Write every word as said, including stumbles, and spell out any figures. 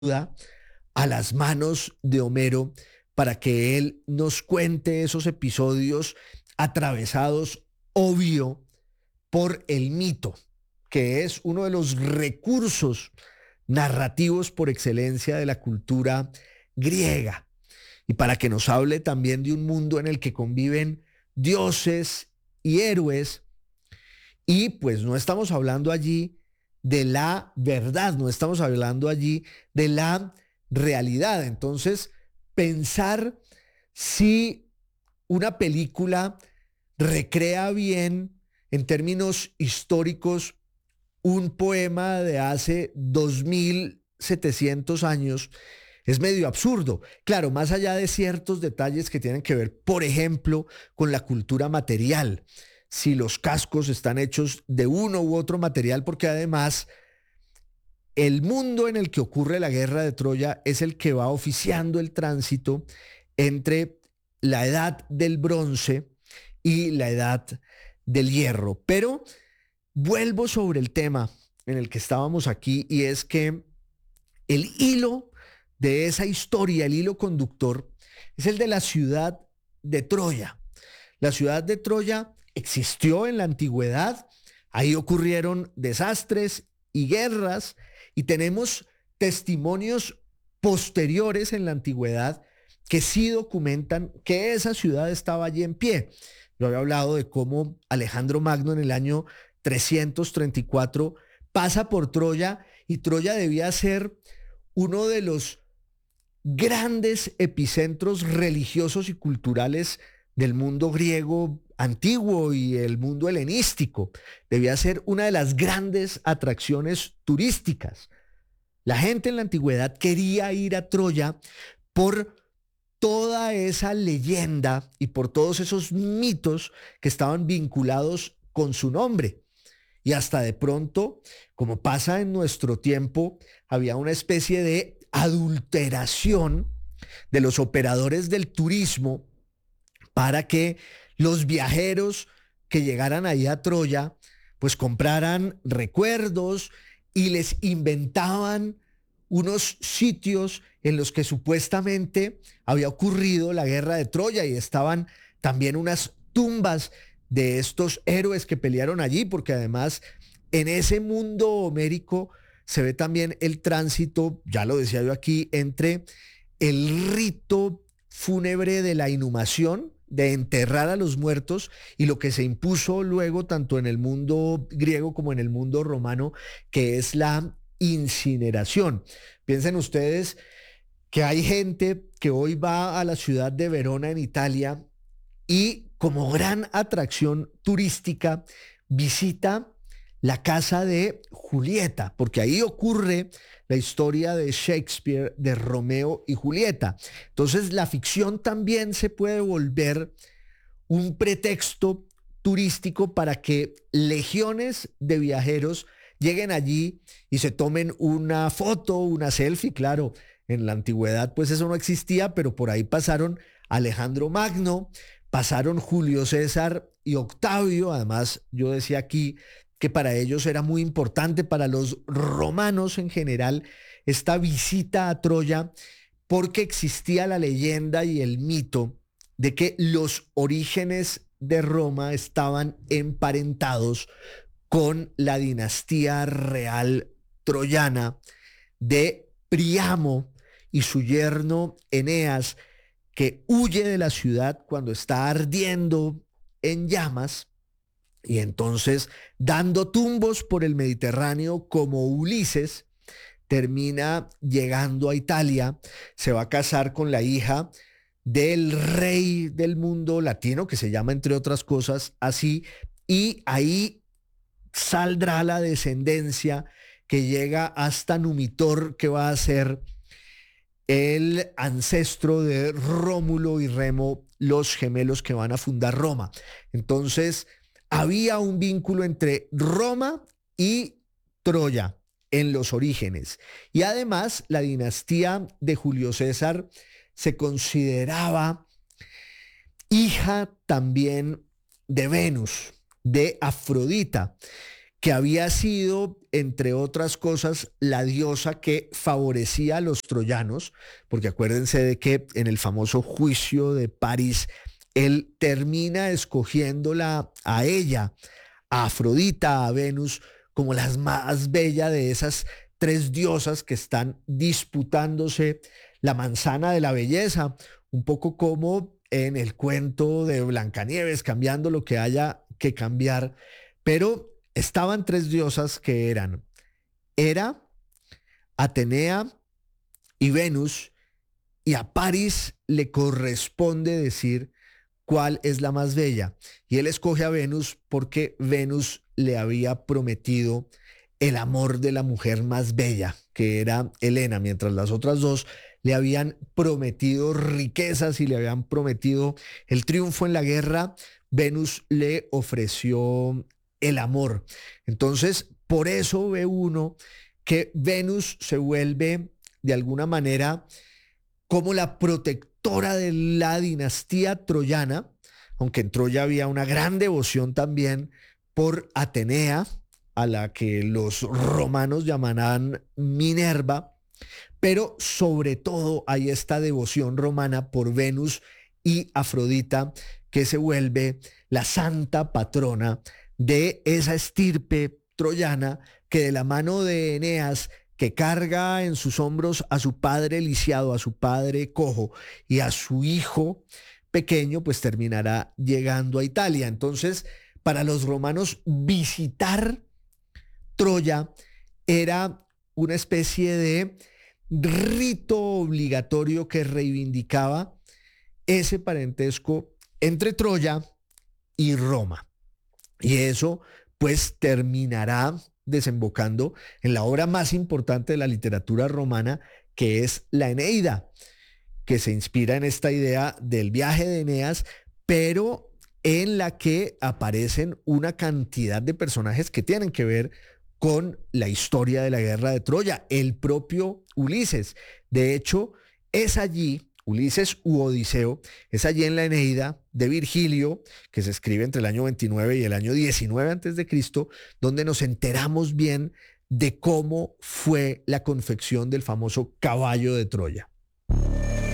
a las manos de Homero para que él nos cuente esos episodios atravesados, obvio, por el mito, que es uno de los recursos narrativos por excelencia de la cultura griega, y para que nos hable también de un mundo en el que conviven dioses y héroes, y pues no estamos hablando allí de la verdad, no estamos hablando allí de la realidad. Entonces, pensar si una película recrea bien en términos históricos un poema de hace dos mil setecientos años es medio absurdo. Claro, más allá de ciertos detalles que tienen que ver, por ejemplo, con la cultura material, si los cascos están hechos de uno u otro material, porque además el mundo en el que ocurre la guerra de Troya es el que va oficiando el tránsito entre la edad del bronce y la edad del hierro. Pero vuelvo sobre el tema en el que estábamos aquí, y es que el hilo de esa historia, el hilo conductor, es el de la ciudad de Troya. La ciudad de Troya existió en la antigüedad, ahí ocurrieron desastres y guerras, y tenemos testimonios posteriores en la antigüedad que sí documentan que esa ciudad estaba allí en pie. Yo había hablado de cómo Alejandro Magno en el año trescientos treinta y cuatro pasa por Troya, y Troya debía ser uno de los grandes epicentros religiosos y culturales del mundo griego antiguo y el mundo helenístico. Debía ser una de las grandes atracciones turísticas. La gente en la antigüedad quería ir a Troya por toda esa leyenda y por todos esos mitos que estaban vinculados con su nombre. Y hasta de pronto, como pasa en nuestro tiempo, había una especie de adulteración de los operadores del turismo para que los viajeros que llegaran ahí a Troya pues compraran recuerdos y les inventaban unos sitios en los que supuestamente había ocurrido la guerra de Troya, y estaban también unas tumbas de estos héroes que pelearon allí, porque además en ese mundo homérico se ve también el tránsito, ya lo decía yo aquí, entre el rito fúnebre de la inhumación, de enterrar a los muertos, y lo que se impuso luego tanto en el mundo griego como en el mundo romano, que es la incineración. Piensen ustedes que hay gente que hoy va a la ciudad de Verona en Italia y como gran atracción turística visita la casa de Julieta, porque ahí ocurre la historia de Shakespeare, de Romeo y Julieta. Entonces la ficción también se puede volver un pretexto turístico para que legiones de viajeros lleguen allí y se tomen una foto, una selfie. Claro, en la antigüedad pues eso no existía, pero por ahí pasaron Alejandro Magno, pasaron Julio César y Octavio. Además, yo decía aquí que para ellos era muy importante, para los romanos en general, esta visita a Troya, porque existía la leyenda y el mito de que los orígenes de Roma estaban emparentados con la dinastía real troyana de Príamo y su yerno Eneas, que huye de la ciudad cuando está ardiendo en llamas, y entonces, dando tumbos por el Mediterráneo como Ulises, termina llegando a Italia, se va a casar con la hija del rey del mundo latino, que se llama entre otras cosas así, y ahí saldrá la descendencia que llega hasta Numitor, que va a ser el ancestro de Rómulo y Remo, los gemelos que van a fundar Roma. Entonces, había un vínculo entre Roma y Troya en los orígenes. Y además, la dinastía de Julio César se consideraba hija también de Venus, de Afrodita, que había sido, entre otras cosas, la diosa que favorecía a los troyanos, porque acuérdense de que en el famoso juicio de París, él termina escogiéndola a ella, a Afrodita, a Venus, como la más bella de esas tres diosas que están disputándose la manzana de la belleza, un poco como en el cuento de Blancanieves, cambiando lo que haya que cambiar, pero estaban tres diosas que eran Hera, Atenea y Venus, y a París le corresponde decir cuál es la más bella. Y él escoge a Venus porque Venus le había prometido el amor de la mujer más bella, que era Helena, mientras las otras dos le habían prometido riquezas y le habían prometido el triunfo en la guerra. Venus le ofreció el amor. Entonces, por eso ve uno que Venus se vuelve de alguna manera como la protectora de la dinastía troyana, aunque en Troya había una gran devoción también por Atenea, a la que los romanos llamarán Minerva, pero sobre todo hay esta devoción romana por Venus y Afrodita, que se vuelve la santa patrona de esa estirpe troyana que de la mano de Eneas, que carga en sus hombros a su padre lisiado, a su padre cojo y a su hijo pequeño, pues terminará llegando a Italia. Entonces, para los romanos, visitar Troya era una especie de rito obligatorio que reivindicaba ese parentesco entre Troya y Roma. Y eso pues terminará desembocando en la obra más importante de la literatura romana, que es la Eneida, que se inspira en esta idea del viaje de Eneas, pero en la que aparecen una cantidad de personajes que tienen que ver con la historia de la guerra de Troya, el propio Ulises. De hecho, es allí, Ulises u Odiseo, es allí en la Eneida de Virgilio, que se escribe entre el año veintinueve y el año diecinueve antes de Cristo, donde nos enteramos bien de cómo fue la confección del famoso caballo de Troya.